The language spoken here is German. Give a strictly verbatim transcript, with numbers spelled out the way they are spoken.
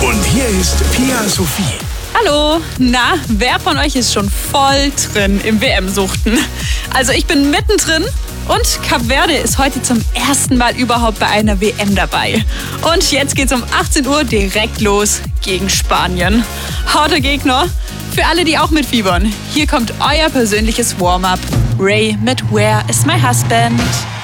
Und hier ist Pia Sophie. Hallo, na, wer von euch ist schon voll drin im W M-Suchten? Also ich bin mittendrin und Kap Verde ist heute zum ersten Mal überhaupt bei einer W M dabei. Und jetzt geht's um achtzehn Uhr direkt los gegen Spanien. Harter Gegner für alle, die auch mitfiebern. Hier kommt euer persönliches Warm-up. Ray mit Where is my husband?